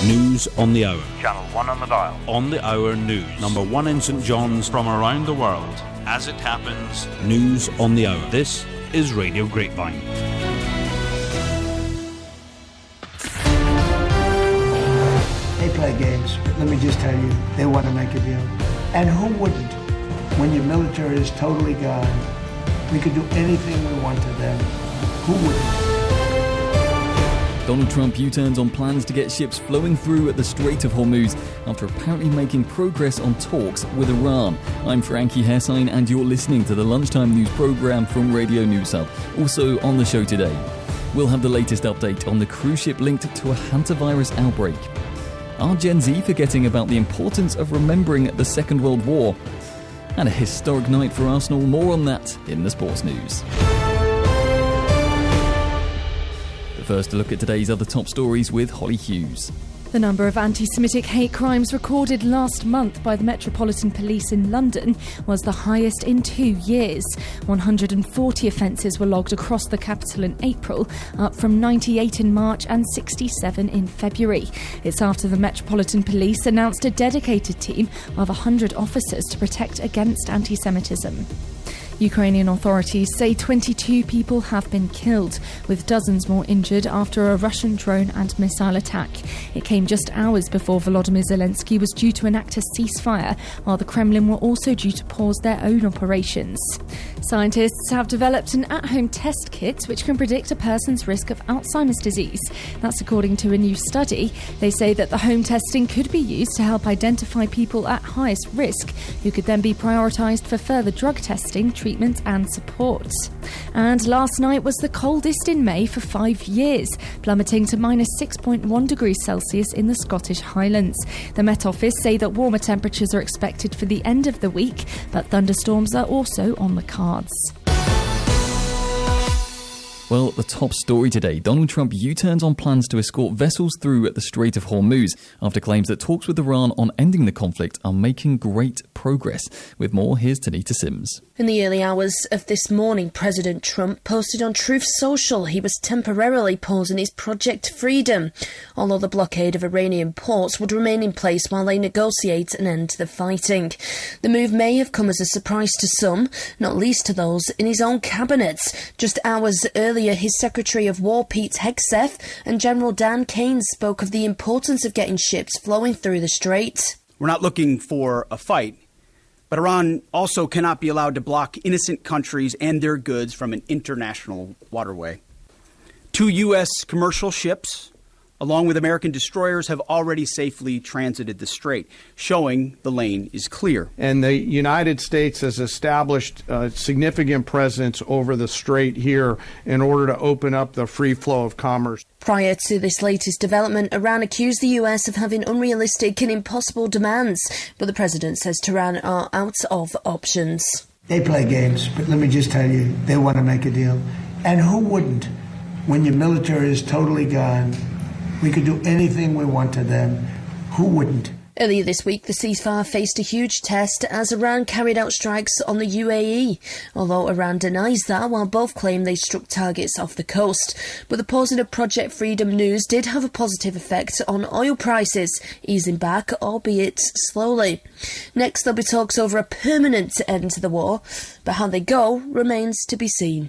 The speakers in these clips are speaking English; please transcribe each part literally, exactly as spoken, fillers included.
News on the hour. Channel one on the dial. On the hour news. Number one in St John's from around the world. As it happens, news on the hour. This is Radio Grapevine. They play games, but let me just tell you, they want to make a deal. And who wouldn't? When your military is totally gone, we could do anything we want to them. Who wouldn't? Donald Trump U-turns on plans to get ships flowing through at the Strait of Hormuz after apparently making progress on talks with Iran. I'm Frankie Hessine and you're listening to the Lunchtime News programme from Radio News Hub. Also on the show today, we'll have the latest update on the cruise ship linked to a hantavirus outbreak. Are Gen Z forgetting about the importance of remembering the Second World War? And a historic night for Arsenal. More on that in the sports news. First, a look at today's other top stories with Holly Hughes. The number of anti-Semitic hate crimes recorded last month by the Metropolitan Police in London was the highest in two years. one hundred forty offences were logged across the capital in April, up from ninety-eight in March and sixty-seven in February. It's after the Metropolitan Police announced a dedicated team of one hundred officers to protect against anti-Semitism. Ukrainian authorities say twenty-two people have been killed, with dozens more injured after a Russian drone and missile attack. It came just hours before Volodymyr Zelensky was due to enact a ceasefire, while the Kremlin were also due to pause their own operations. Scientists have developed an at-home test kit which can predict a person's risk of Alzheimer's disease. That's according to a new study. They say that the home testing could be used to help identify people at highest risk, who could then be prioritised for further drug testing, treatment and support. And last night was the coldest in May for five years, plummeting to minus six point one degrees Celsius in the Scottish Highlands. The Met Office say that warmer temperatures are expected for the end of the week, but thunderstorms are also on the cards. Well, the top story today. Donald Trump U-turns on plans to escort vessels through at the Strait of Hormuz after claims that talks with Iran on ending the conflict are making great progress. With more, here's Tanita Sims. In the early hours of this morning, President Trump posted on Truth Social he was temporarily pausing his Project Freedom, although the blockade of Iranian ports would remain in place while they negotiate an end to the fighting. The move may have come as a surprise to some, not least to those in his own cabinet. Just hours earlier, his Secretary of War, Pete Hegseth, and General Dan Keynes spoke of the importance of getting ships flowing through the strait. We're not looking for a fight, but Iran also cannot be allowed to block innocent countries and their goods from an international waterway. Two U S commercial ships, along with American destroyers, have already safely transited the strait, showing the lane is clear. And the United States has established a significant presence over the strait here in order to open up the free flow of commerce. Prior to this latest development, Iran accused the U S of having unrealistic and impossible demands, but the president says Tehran are out of options. They play games, but let me just tell you, they want to make a deal. And who wouldn't? When your military is totally gone, we could do anything we want to them. Who wouldn't? Earlier this week, the ceasefire faced a huge test as Iran carried out strikes on the U A E, although Iran denies that, while both claim they struck targets off the coast. But the pausing of Project Freedom news did have a positive effect on oil prices, easing back, albeit slowly. Next, there'll be talks over a permanent end to the war, but how they go remains to be seen.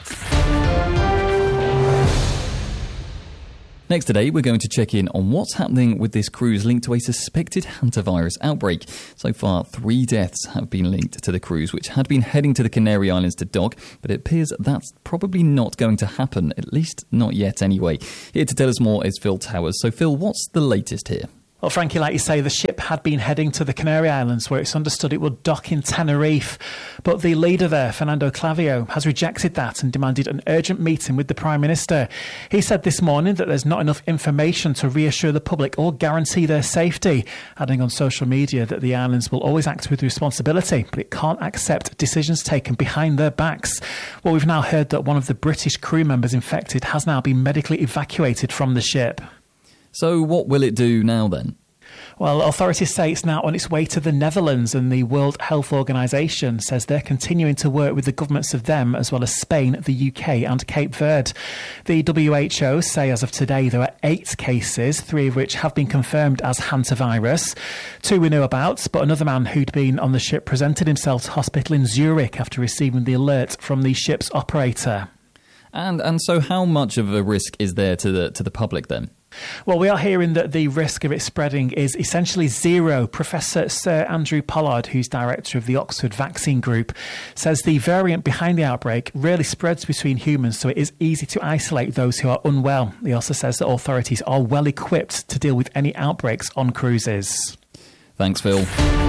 Next today, we're going to check in on what's happening with this cruise linked to a suspected hantavirus outbreak. So far, three deaths have been linked to the cruise, which had been heading to the Canary Islands to dock, but it appears that's probably not going to happen, at least not yet anyway. Here to tell us more is Phil Towers. So Phil, what's the latest here? Well, Frankie, like you say, the ship had been heading to the Canary Islands, where it's understood it would dock in Tenerife. But the leader there, Fernando Clavio, has rejected that and demanded an urgent meeting with the Prime Minister. He said this morning that there's not enough information to reassure the public or guarantee their safety, adding on social media that the islands will always act with responsibility, but it can't accept decisions taken behind their backs. Well, we've now heard that one of the British crew members infected has now been medically evacuated from the ship. So what will it do now then? Well, authorities say it's now on its way to the Netherlands, and the World Health Organization says they're continuing to work with the governments of them as well as Spain, the U K and Cape Verde. The W H O say as of today there are eight cases, three of which have been confirmed as hantavirus. Two we know about, but another man who'd been on the ship presented himself to hospital in Zurich after receiving the alert from the ship's operator. And and so how much of a risk is there to the to the public then? Well, we are hearing that the risk of it spreading is essentially zero. Professor Sir Andrew Pollard, who's director of the Oxford Vaccine Group, says the variant behind the outbreak really spreads between humans, so it is easy to isolate those who are unwell. He also says that authorities are well equipped to deal with any outbreaks on cruises. Thanks, Phil.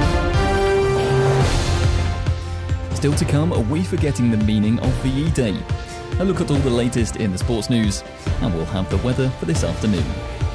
Still to come, are we forgetting the meaning of V E Day? A look at all the latest in the sports news, and we'll have the weather for this afternoon.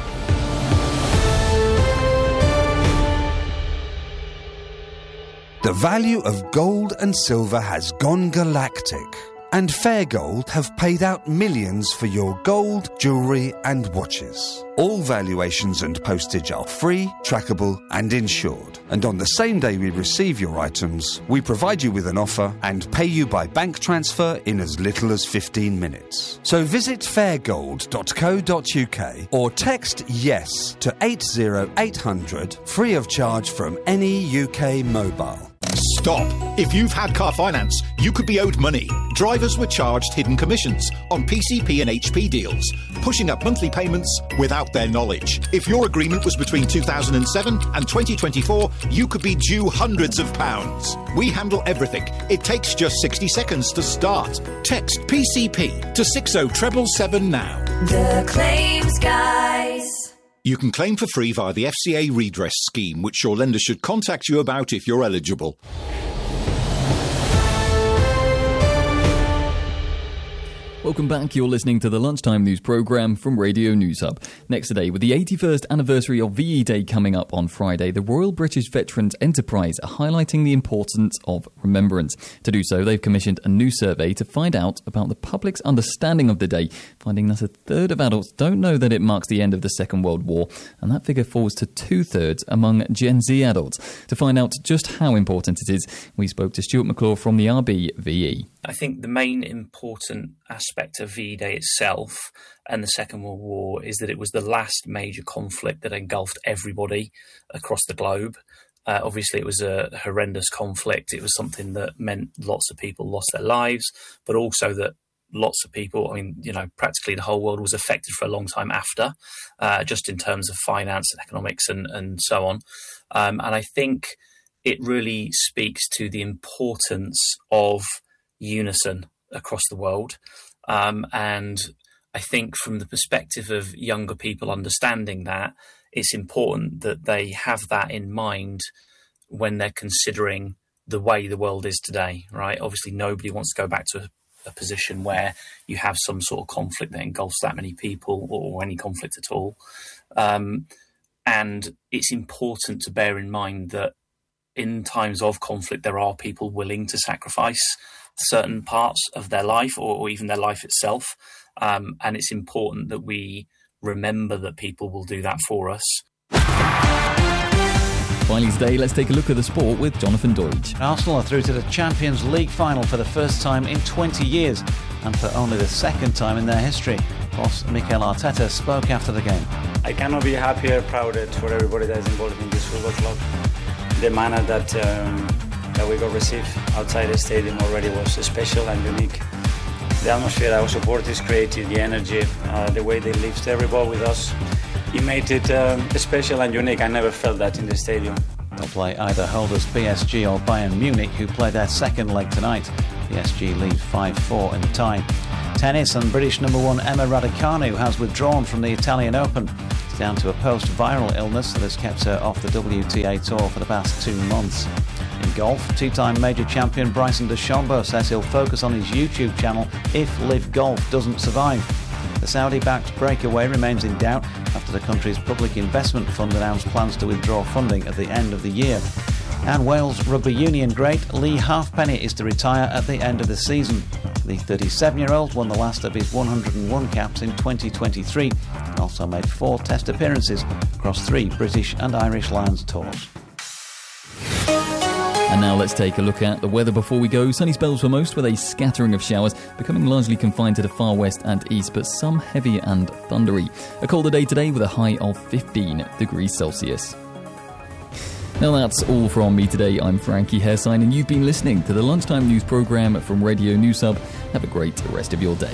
The value of gold and silver has gone galactic, and Fair Gold have paid out millions for your gold, jewellery and watches. All valuations and postage are free, trackable and insured. And on the same day we receive your items, we provide you with an offer and pay you by bank transfer in as little as fifteen minutes. So visit fair gold dot co dot uk or text YES to eight zero eight hundred free of charge from any U K mobile. Stop. If you've had car finance, you could be owed money. Drivers were charged hidden commissions on P C P and H P deals, pushing up monthly payments without their knowledge. If your agreement was between two thousand seven and twenty twenty-four, you could be due hundreds of pounds. We handle everything. It takes just sixty seconds to start. Text P C P to six oh seven seven now. The Claims Guys. You can claim for free via the F C A redress scheme, which your lender should contact you about if you're eligible. Welcome back. You're listening to the Lunchtime News programme from Radio News Hub. Next today, with the eighty-first anniversary of V E Day coming up on Friday, the Royal British Veterans Enterprise are highlighting the importance of remembrance. To do so, they've commissioned a new survey to find out about the public's understanding of the day, finding that a third of adults don't know that it marks the end of the Second World War, and that figure falls to two-thirds among Gen Z adults. To find out just how important it is, we spoke to Stuart McClure from the R B V E. I think the main important aspect of V E Day itself and the Second World War is that it was the last major conflict that engulfed everybody across the globe. Uh, obviously, it was a horrendous conflict. It was something that meant lots of people lost their lives, but also that lots of people, I mean, you know, practically the whole world was affected for a long time after, uh, just in terms of finance and economics and, and so on. Um, and I think it really speaks to the importance of unison across the world. Um, and I think from the perspective of younger people understanding that, it's important that they have that in mind when they're considering the way the world is today, right? Obviously, nobody wants to go back to a, a position where you have some sort of conflict that engulfs that many people or any conflict at all. Um, and it's important to bear in mind that in times of conflict, there are people willing to sacrifice certain parts of their life or, or even their life itself. Um, and it's important that we remember that people will do that for us. Finally today, let's take a look at the sport with Jonathan Deutsch. Arsenal are through to the Champions League final for the first time in twenty years and for only the second time in their history. Boss Mikel Arteta spoke after the game. I cannot be happier, prouder for everybody that is involved in this football club. The manner that um, that we got received outside the stadium already was special and unique. The atmosphere our supporters created, the energy, uh, the way they lived every ball with us, it made it um, special and unique. I never felt that in the stadium. They'll play either holders P S G or Bayern Munich, who play their second leg tonight. P S G lead five four in the tie. Tennis, and British number one Emma Raducanu has withdrawn from the Italian Open. It's down to a post-viral illness that has kept her off the W T A Tour for the past two months. In golf, two-time major champion Bryson DeChambeau says he'll focus on his YouTube channel if Live Golf doesn't survive. The Saudi-backed breakaway remains in doubt after the country's public investment fund announced plans to withdraw funding at the end of the year. And Wales rugby union great Lee Halfpenny is to retire at the end of the season. The thirty-seven-year-old won the last of his one hundred and one caps in twenty twenty-three and also made four test appearances across three British and Irish Lions tours. And now let's take a look at the weather before we go. Sunny spells for most with a scattering of showers, becoming largely confined to the far west and east, but some heavy and thundery. A colder day today with a high of fifteen degrees Celsius. Now that's all from me today. I'm Frankie Hairsign and you've been listening to the Lunchtime News programme from Radio News Hub. Have a great rest of your day.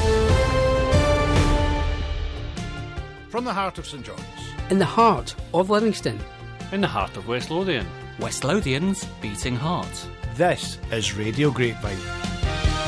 From the heart of St John's. In the heart of Livingston. In the heart of West Lothian. West Lothian's beating heart. This is Radio Grapevine.